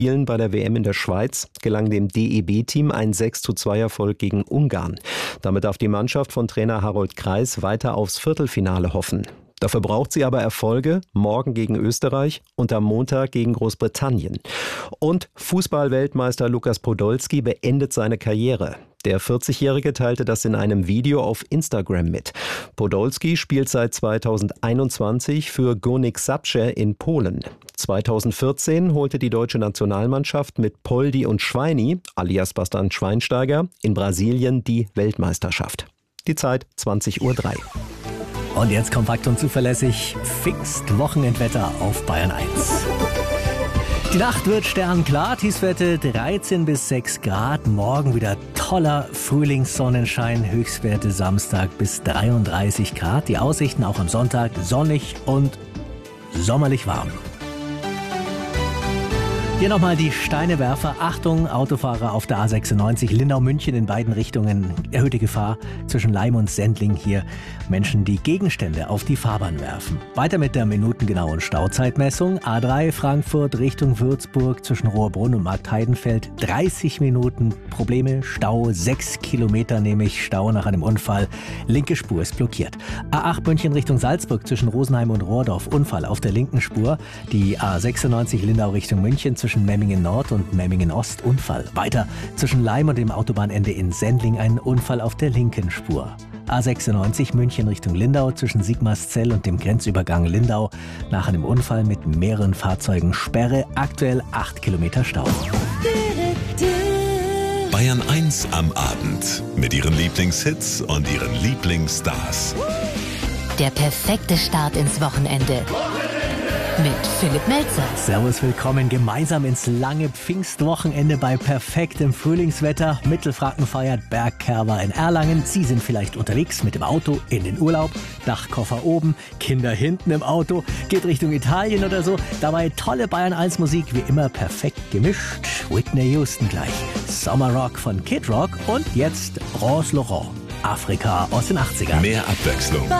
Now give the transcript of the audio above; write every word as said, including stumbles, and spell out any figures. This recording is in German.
Bei der W M in der Schweiz gelang dem D E B-Team ein sechs zu zwei Erfolg gegen Ungarn. Damit darf die Mannschaft von Trainer Harold Kreis weiter aufs Viertelfinale hoffen. Dafür braucht sie aber Erfolge, morgen gegen Österreich und am Montag gegen Großbritannien. Und Fußball-Weltmeister Lukas Podolski beendet seine Karriere. Der vierzigjährige teilte das in einem Video auf Instagram mit. Podolski spielt seit zweitausendeinundzwanzig für Górnik Zabrze in Polen. zweitausendvierzehn holte die deutsche Nationalmannschaft mit Poldi und Schweini, alias Bastian Schweinsteiger, in Brasilien die Weltmeisterschaft. Die Zeit zwanzig Uhr drei. Und jetzt kompakt und zuverlässig Pfingst-Wochenendwetter auf Bayern eins. Die Nacht wird sternklar, Tiefstwerte dreizehn bis sechs Grad. Morgen wieder toller Frühlingssonnenschein, Höchstwerte Samstag bis dreiunddreißig Grad. Die Aussichten auch am Sonntag sonnig und sommerlich warm. Hier nochmal die Steinewerfer. Achtung, Autofahrer auf der A sechsundneunzig, Lindau-München in beiden Richtungen. Erhöhte Gefahr zwischen Leim und Sendling hier. Menschen, die Gegenstände auf die Fahrbahn werfen. Weiter mit der minutengenauen Stauzeitmessung. A drei Frankfurt Richtung Würzburg zwischen Rohrbrunn und Marktheidenfeld. dreißig Minuten Probleme, Stau, sechs Kilometer nämlich Stau nach einem Unfall. Linke Spur ist blockiert. A acht München Richtung Salzburg zwischen Rosenheim und Rohrdorf. Unfall auf der linken Spur. Die A sechsundneunzig Lindau Richtung München zwischen Memmingen Nord und Memmingen Ost Unfall. Weiter zwischen Leim und dem Autobahnende in Sendling ein Unfall auf der linken Spur. A sechsundneunzig München Richtung Lindau zwischen Sigmarszell und dem Grenzübergang Lindau. Nach einem Unfall mit mehreren Fahrzeugen Sperre. Aktuell acht Kilometer Stau. Bayern eins am Abend mit ihren Lieblingshits und ihren Lieblingsstars. Der perfekte Start ins Wochenende. Mit Philipp Melzer. Servus, willkommen gemeinsam ins lange Pfingstwochenende bei perfektem Frühlingswetter. Mittelfranken feiert Bergkerwa in Erlangen. Sie sind vielleicht unterwegs mit dem Auto in den Urlaub. Dachkoffer oben, Kinder hinten im Auto. Geht Richtung Italien oder so. Dabei tolle Bayern eins Musik, wie immer perfekt gemischt. Whitney Houston gleich. Sommerrock von Kid Rock und jetzt Rose Laurent. Afrika aus den achtzigern. Mehr Abwechslung.